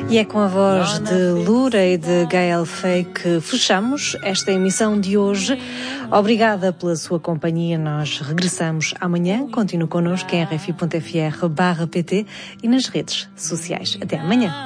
E é com a voz de Lura e de Gael Fay que fechamos esta emissão de hoje. Obrigada pela sua companhia. Nós regressamos amanhã. Continue connosco em rfi.fr/pt e nas redes sociais. Até amanhã.